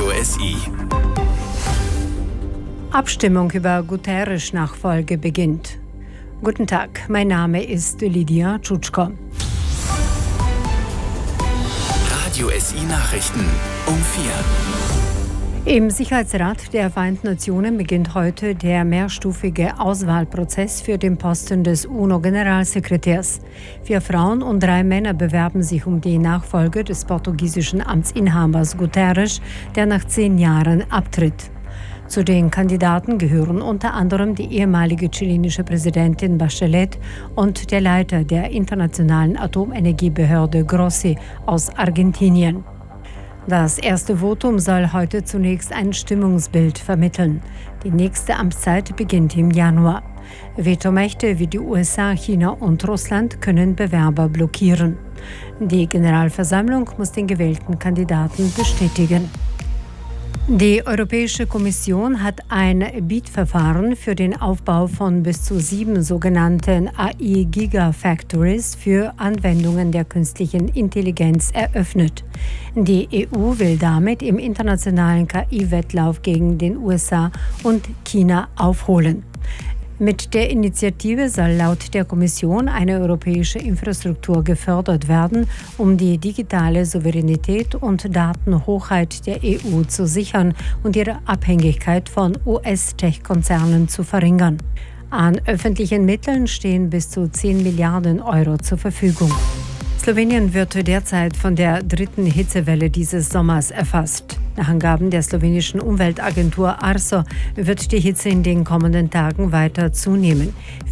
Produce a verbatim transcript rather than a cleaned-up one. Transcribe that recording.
Radio S I. Abstimmung über Guterres-Nachfolge beginnt. Guten Tag, mein Name ist Lydia Tschutschko. Radio S I Nachrichten um vier. Im Sicherheitsrat der Vereinten Nationen beginnt heute der mehrstufige Auswahlprozess für den Posten des UNO-Generalsekretärs. Vier Frauen und drei Männer bewerben sich um die Nachfolge des portugiesischen Amtsinhabers Guterres, der nach zehn Jahren abtritt. Zu den Kandidaten gehören unter anderem die ehemalige chilenische Präsidentin Bachelet und der Leiter der Internationalen Atomenergiebehörde Grossi aus Argentinien. Das erste Votum soll heute zunächst ein Stimmungsbild vermitteln. Die nächste Amtszeit beginnt im Januar. Vetomächte wie die U S A, China und Russland können Bewerber blockieren. Die Generalversammlung muss den gewählten Kandidaten bestätigen. Die Europäische Kommission hat ein Bietverfahren für den Aufbau von bis zu sieben sogenannten A I-Gigafactories für Anwendungen der künstlichen Intelligenz eröffnet. Die E U will damit im internationalen K I-Wettlauf gegen den U S A und China aufholen. Mit der Initiative soll laut der Kommission eine europäische Infrastruktur gefördert werden, um die digitale Souveränität und Datenhoheit der E U zu sichern und ihre Abhängigkeit von U S-Tech-Konzernen zu verringern. An öffentlichen Mitteln stehen bis zu zehn Milliarden Euro zur Verfügung. Slowenien wird derzeit von der dritten Hitzewelle dieses Sommers erfasst. Nach Angaben der slowenischen Umweltagentur Arso wird die Hitze in den kommenden Tagen weiter zunehmen.